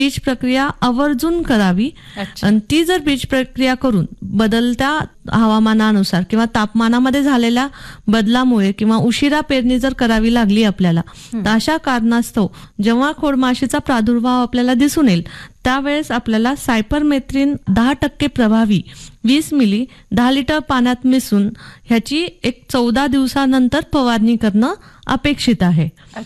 बीज प्रक्रिया आवर्जून करावी. आणि ती जर बीज प्रक्रिया करून बदलत्या हवामानानुसार किंवा तापमानामध्ये झालेल्या बदलामुळे किंवा उशिरा पेरणी जर करावी लागली आपल्याला, तर अशा कारणास्तव जेव्हा खोडमाशीचा प्रादुर्भाव आपल्याला दिसून येईल त्यावेळेस आपल्याला सायपरमेथ्रिन 10% प्रभावी 20 मिली 10 लिटर पाण्यात मिसळून ह्याची एक 14 दिवसानंतर फवारणी करणं अपेक्षित आहे.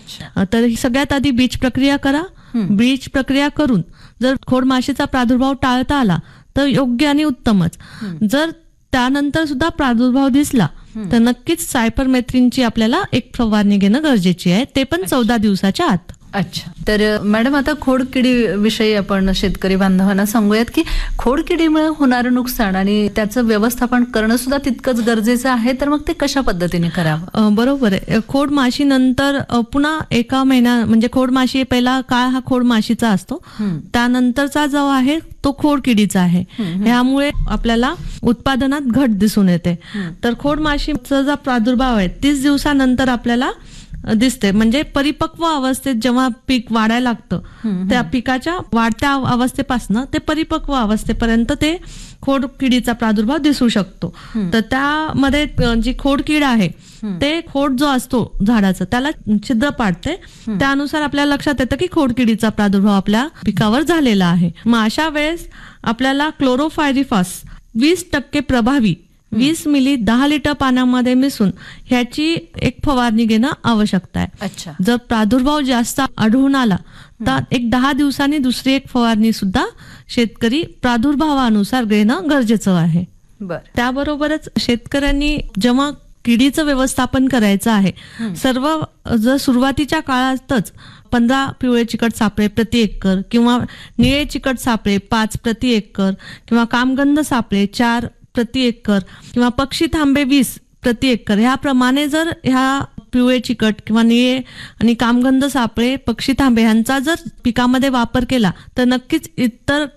तर सगळ्यात आधी बीज प्रक्रिया करा. बीज प्रक्रिया करून जर खोडमाशीचा प्रादुर्भाव टाळता आला तर योग्य आणि उत्तमच. जर त्यानंतर सुद्धा प्रादुर्भाव दिसला तर नक्कीच सायपरमेथ्रिनची आपल्याला एक फवारणी घेणं गरजेची आहे, ते पण 14 दिवसाच्या आत. अच्छा. तर मॅडम, आता खोडकिडी विषयी आपण शेतकरी बांधवांना सांगूयात की खोडकिडीमुळे होणारं नुकसान आणि त्याचं व्यवस्थापन करणं सुद्धा तितकंच गरजेचं आहे. तर मग ते कशा पद्धतीने करावं? बरोबर आहे. खोडमाशी नंतर पुन्हा एका महिना म्हणजे खोडमाशी पहिला काळ हा खोडमाशीचा असतो, त्यानंतरचा जो आहे तो खोडकिडीचा आहे. ह्यामुळे आपल्याला उत्पादनात घट दिसून येते. तर खोडमाशीचा जो प्रादुर्भाव आहे 30 दिवसानंतर आपल्याला दिसते. म्हणजे परिपक्व अवस्थेत जेव्हा पीक वाढायला लागतं त्या पिकाच्या वाढत्या अवस्थेपासून ते परिपक्व अवस्थेपर्यंत ते खोडकिडीचा प्रादुर्भाव दिसू शकतो. तर त्यामध्ये जी खोडकीड आहे ते खोड जो असतो झाडाचा त्याला छिद्र पाडते. त्यानुसार आपल्याला लक्षात येतं की खोडकिडीचा प्रादुर्भाव आपल्या पिकावर झालेला आहे. मग अशा वेळेस आपल्याला क्लोरोफायरिफॉस 20% प्रभावी 20 मिली 10 लिटर पाण्यामध्ये मिसळून ह्याची एक फवारणी घेणं आवश्यक आहे. जर प्रादुर्भाव जास्त आढळून आला तर एक 10 दिवसांनी दुसरी एक फवारणी सुद्धा शेतकरी प्रादुर्भावानुसार घेणं गरजेचं आहे. त्याबरोबरच शेतकऱ्यांनी जेव्हा किडीचं व्यवस्थापन करायचं आहे, सर्व जर सुरुवातीच्या काळातच 15 पिवळे चिकट सापळे प्रति एकर किंवा निळे चिकट सापळे 5 प्रति एकर किंवा कामगंध सापळे 4 प्रति एकर किंवा पक्षी थांबे 20 प्रति एकर ह्याप्रमाणे जर ह्या पिवळे चिकट किंवा निळे आणि कामगंध सापळे पक्षी थांबे ह्यांचा जर पिकामध्ये वापर केला तर नक्कीच इतर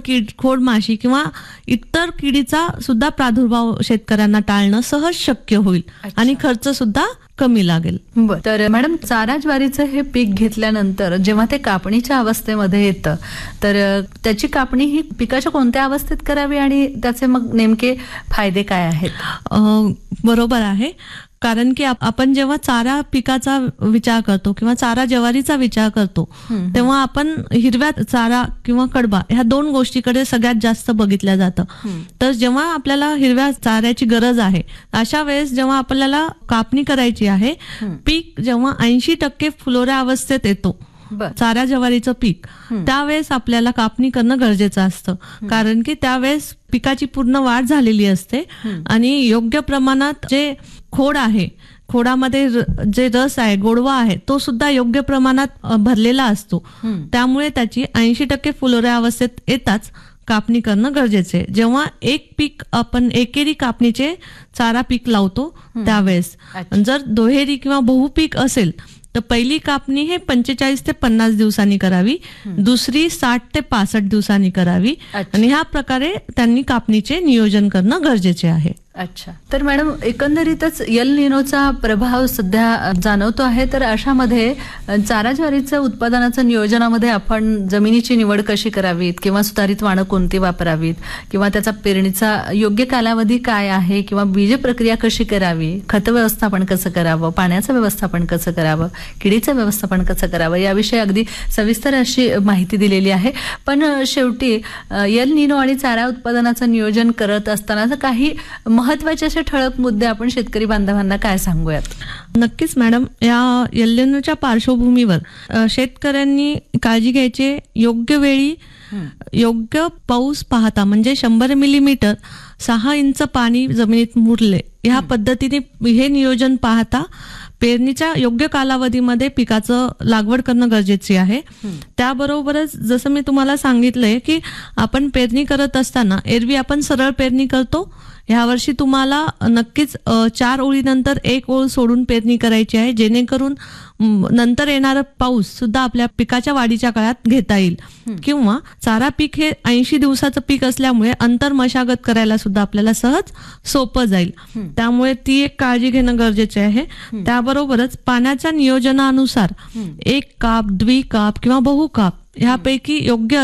खोडमाशी किंवा इतर किडीचा सुद्धा प्रादुर्भाव शेतकऱ्यांना टाळणं सहज शक्य होईल आणि खर्च सुद्धा कमी लागेल. तर मॅडम, चारा ज्वारीचं हे पीक घेतल्यानंतर जेव्हा ते कापणीच्या अवस्थेमध्ये येतं तर त्याची कापणी ही पिकाच्या कोणत्या अवस्थेत करावी आणि त्याचे मग नेमके फायदे काय आहेत? बरोबर आहे. कारण की आपण जेव्हा चारा पिकाचा विचार करतो किंवा चारा ज्वारीचा विचार करतो तेव्हा आपण हिरव्या चारा किंवा कडबा ह्या दोन गोष्टीकडे सगळ्यात जास्त बघितल्या जातं. तर जेव्हा आपल्याला हिरव्या चाऱ्याची गरज आहे अशा वेळेस जेव्हा आपल्याला कापणी करायची आहे, पीक जेव्हा 80% फुलोऱ्या अवस्थेत येतो चारा ज्वारीचं पीक, त्यावेळेस आपल्याला कापणी करणं गरजेचं असतं. कारण की त्यावेळेस पिकाची पूर्ण वाढ झालेली असते आणि योग्य प्रमाणात जे खोड आहे, खोडामध्ये जे रस आहे, गोडवा आहे, तो सुद्धा योग्य प्रमाणात भरलेला असतो. त्यामुळे त्याची 80% फुलोऱ्या अवस्थेत येताच कापणी करणं गरजेचे. जेव्हा एक पीक आपण एकेरी कापणीचे चारा पीक लावतो त्यावेळेस, जर दुहेरी किंवा बहुपीक असेल तर पहिली कापणी हे 45 ते 50 दिवसांनी करावी, दुसरी 60 ते 65 दिवसांनी करावी आणि ह्या प्रकारे त्यांनी कापणीचे नियोजन करणं गरजेचे आहे. अच्छा. तर मॅडम, एकंदरीतच एल निनोचा प्रभाव सध्या जाणवतो आहे. तर अशामध्ये चारा ज्वारीचं उत्पादनाचं नियोजनामध्ये आपण जमिनीची निवड कशी करावीत किंवा सुधारित वाणं कोणती वापरावीत किंवा त्याचा पेरणीचा योग्य कालावधी काय आहे किंवा बीज प्रक्रिया कशी करावी, खत व्यवस्थापन कसं करावं, पाण्याचं व्यवस्थापन कसं करावं, किडीचं व्यवस्थापन कसं करावं याविषयी अगदी सविस्तर अशी माहिती दिलेली आहे. पण शेवटी एल निनो आणि चारा उत्पादनाचं नियोजन करत असताना काही महत्वाचे असे ठळक मुद्दे आपण शेतकरी बांधवांना काय सांगूयात? नक्कीच मॅडम, या एल निनोच्या पार्श्वभूमीवर शेतकऱ्यांनी काळजी घ्यायची. योग्य वेळी योग्य पाऊस पाहता म्हणजे 100 मिलीमीटर 6 इंच पाणी जमिनीत मुरले ह्या पद्धतीने हे नियोजन पाहता पेरणीच्या योग्य कालावधीमध्ये पिकाचं लागवड करणं गरजेचे आहे. त्याबरोबरच जसं मी तुम्हाला सांगितलंय की आपण पेरणी करत असताना एरवी आपण सरळ पेरणी करतो, यावर्षी तुम्हाला नक्कीच 4 ओळीनंतर 1 ओळ सोडून पेरणी करायची आहे, जेणेकरून नंतर येणारा पाऊस सुद्धा आपल्या पिकाच्या वाढीच्या काळात घेता येईल. किंवा चारा पीक हे 80 दिवसाचं पीक असल्यामुळे अंतर मशागत करायला सुद्धा आपल्याला सहज सोपं जाईल. त्यामुळे ती एक काळजी घेणं गरजेचे आहे. त्याबरोबरच पाण्याच्या नियोजनानुसार 1 काप, द्विकाप किंवा बहुकाप ह्यापैकी योग्य